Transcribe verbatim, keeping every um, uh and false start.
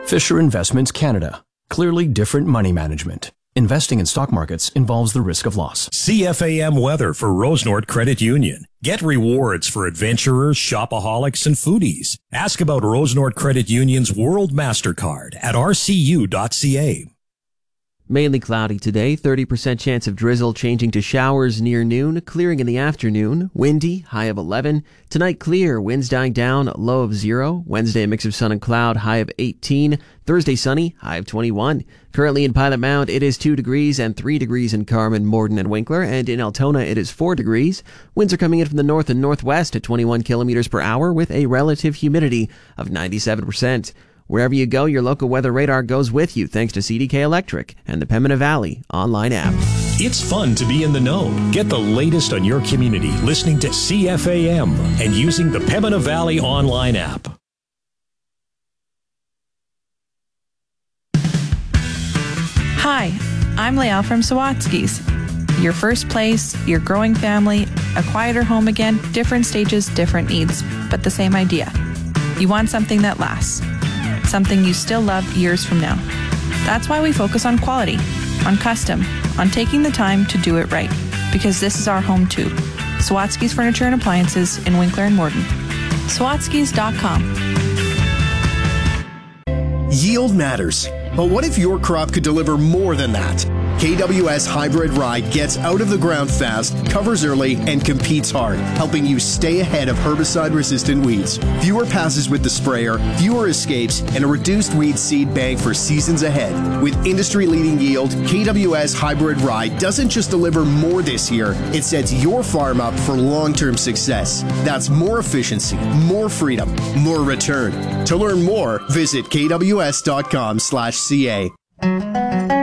Fisher Investments Canada. Clearly different money management. Investing in stock markets involves the risk of loss. C F A M weather for Rosenort Credit Union. Get rewards for adventurers, shopaholics, and foodies. Ask about Rosenort Credit Union's World MasterCard at r c u dot c a. Mainly cloudy today, thirty percent chance of drizzle changing to showers near noon, clearing in the afternoon, windy, high of eleven. Tonight clear, winds dying down, low of zero. Wednesday a mix of sun and cloud, high of eighteen. Thursday sunny, high of twenty-one. Currently in Pilot Mound it is two degrees and three degrees in Carman, Morden, and Winkler, and in Altona it is four degrees. Winds are coming in from the north and northwest at twenty-one kilometers per hour with a relative humidity of ninety-seven percent. Wherever you go, your local weather radar goes with you thanks to C D K Electric and the Pembina Valley online app. It's fun to be in the know. Get the latest on your community listening to C F A M and using the Pembina Valley online app. Hi, I'm Lael from Sawatsky's. Your first place, your growing family, a quieter home again, different stages, different needs, but the same idea. You want something that lasts. Something you still love years from now. That's why we focus on quality, on custom, on taking the time to do it right. Because this is our home too. Sawatsky's Furniture and Appliances in Winkler and Morden. Sawatsky's dot com. Yield matters. But what if your crop could deliver more than that? K W S Hybrid Rye gets out of the ground fast, covers early, and competes hard, helping you stay ahead of herbicide-resistant weeds. Fewer passes with the sprayer, fewer escapes, and a reduced weed seed bank for seasons ahead. With industry-leading yield, K W S Hybrid Rye doesn't just deliver more this year, it sets your farm up for long-term success. That's more efficiency, more freedom, more return. To learn more, visit k w s dot com slash c a.